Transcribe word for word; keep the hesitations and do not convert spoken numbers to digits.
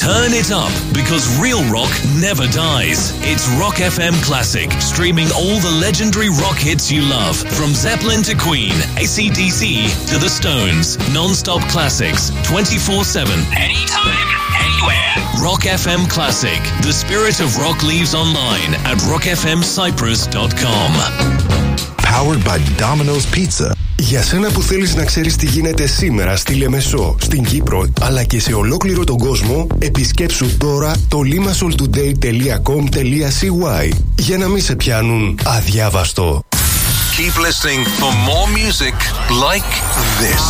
Turn it up, because real rock never dies. It's Rock F M Classic, streaming all the legendary rock hits you love, from Zeppelin to Queen, A C D C to The Stones. Non-stop classics, twenty-four seven. Anytime, anywhere. Rock F M Classic. The spirit of rock lives online at rock f m cyprus dot com. Powered by Domino's Pizza. Για σένα που θέλεις να ξέρεις τι γίνεται σήμερα στη Λεμεσό, στην Κύπρο, αλλά και σε ολόκληρο τον κόσμο, επισκέψου τώρα το limassoltoday τελεία com τελεία c y για να μην σε πιάνουν αδιάβαστο. Keep listening for more music like this.